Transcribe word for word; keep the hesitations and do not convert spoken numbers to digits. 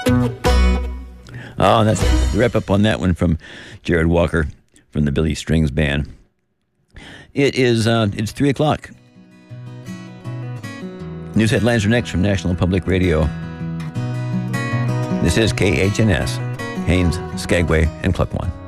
Oh, that's the wrap up on that one from Jared Walker from the Billy Strings Band. It is, uh, it's three o'clock. News headlines are next from National Public Radio. This is K H N S, Haines, Skagway, and Cluckwan.